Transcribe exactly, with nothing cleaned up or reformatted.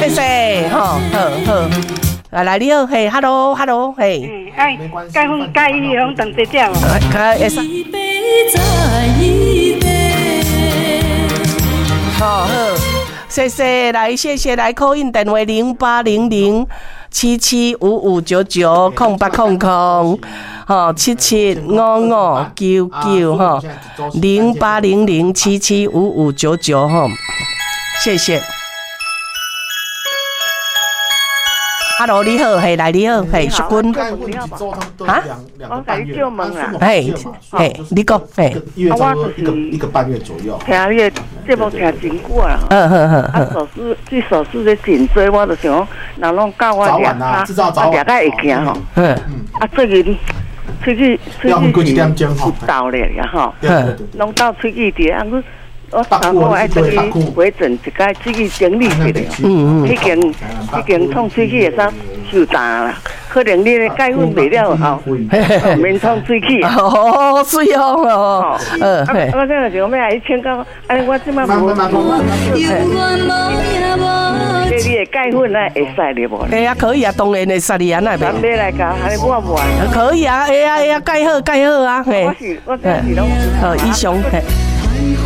谢谢，吼，好好。来来，你好，嘿 ，hello，hello， 嘿。 嗯，哎，解粉解伊用当这只哦。 可会使。好好，谢谢，来谢谢来 call in 电话零八零零七七五五九九空八空空，吼七七五五九九吼零八零零七七五五九九吼，谢谢。Hello， 你好，嘿，来你好，嘿，淑君。啊？ 我甲你借问啦。 嘿，嘿，你讲，嘿。 啊，我就是一个半月左右。听你的节目听真久啊。嗯嗯嗯。啊，手术这手术的颈椎，我就想，人拢教我抓它，我抓甲会行吼。嗯嗯。啊，最近喙齿喙齿是倒咧呀吼。嗯。拢到喙齿底，啊，我我三个爱出去回诊一摆，喙齿整理一下。嗯嗯。迄间迄间痛喙齿会使受大啦。可能你的钙粉袂了吼，免创喙齿。 哦，水哦哦，嗯， 我这个想要来请教，安尼我即摆无。这你的钙粉呢会使的无？ 哎呀，可以啊，当然会使的啊，那边。 咱买来教，安尼我玩。 可以啊，哎呀哎呀，钙好钙好啊，嘿。 我是我这是拢。 呃，以上嘿。